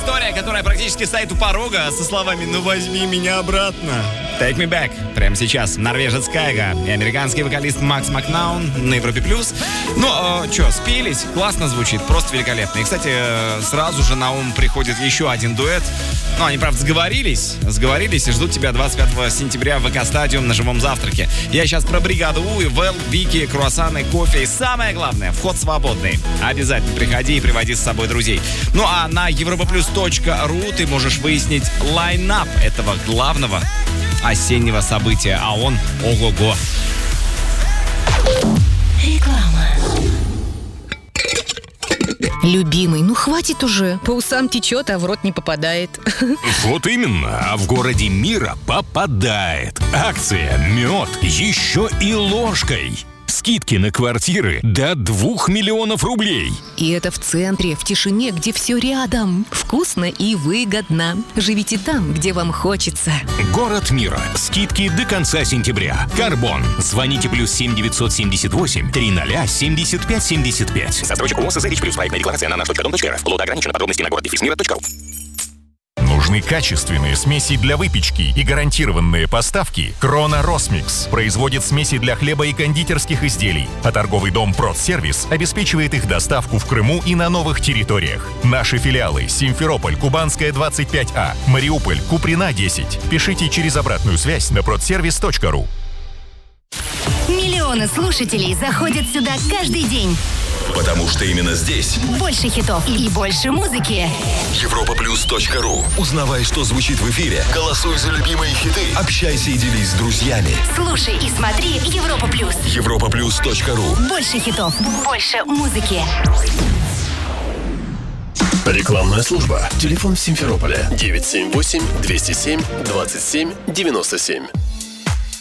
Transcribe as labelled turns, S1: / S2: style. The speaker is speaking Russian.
S1: история, которая практически стоит у порога со словами «Ну возьми меня обратно». Take Me Back. Прямо сейчас норвежец Кайга и американский вокалист Макс Макнаун на Европе+. Ну, что, спелись? Классно звучит, просто великолепно. И, кстати, сразу же на ум приходит еще один дуэт. Ну, они, правда, сговорились и ждут тебя 25 сентября в ВК-стадиум на живом завтраке. Я сейчас про бригаду У, Вэл, Вики, круассаны, кофе и самое главное, вход свободный. Обязательно приходи и приводи с собой друзей. Ну, а на europaplus.ru ты можешь выяснить лайн-ап этого главного осеннего события, а он ого-го.
S2: Реклама. Любимый, ну хватит уже. По усам течет, а в рот не попадает.
S3: Вот именно, а в городе мира попадает. Акция «Мед» еще и ложкой. Скидки на квартиры до 2 миллионов рублей.
S2: И это в центре, в тишине, где все рядом. Вкусно и выгодно. Живите там, где вам хочется.
S3: Город мира. Скидки до конца сентября. Карбон. Звоните +7 978 300 75 75.
S4: Застройщик ООО «СЗ Рич+». Проектная декларация на наш.дом.рф. Лот ограничен. Подробности на город-мира.ру.
S5: Нужны качественные смеси для выпечки и гарантированные поставки? Крона Росмикс производит смеси для хлеба и кондитерских изделий, а торговый дом Продсервис обеспечивает их доставку в Крыму и на новых территориях. Наши филиалы: Симферополь, Кубанская, 25А, Мариуполь, Куприна, 10. Пишите через обратную связь на продсервис.ру.
S6: Миллионы слушателей заходят сюда каждый день.
S7: Потому что именно здесь
S6: больше хитов и больше музыки.
S7: europaplus.ru. Узнавай, что звучит в эфире. Голосуй за любимые хиты. Общайся и делись с друзьями.
S6: Слушай и смотри Европа+.
S7: europaplus.ru.
S6: Больше хитов, больше музыки.
S8: Рекламная служба. Телефон в Симферополе 978 207 27 97.